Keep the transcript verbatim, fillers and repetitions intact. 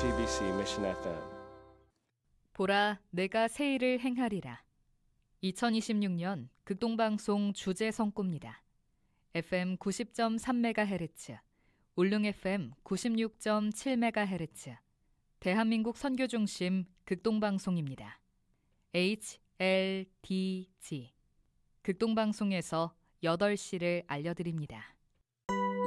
지티비씨 Mission 에프엠. 보라, 내가 새 일을 행하리라. 이천이십육 년 극동방송 주제 선고입니다. 에프엠 구십 점 삼 메가헤르츠, 울릉 에프엠 구십육 점 칠 메가헤르츠, 대한민국 선교중심 극동방송입니다. 에이치 엘 디 지, 극동방송에서 여덟 시를 알려드립니다.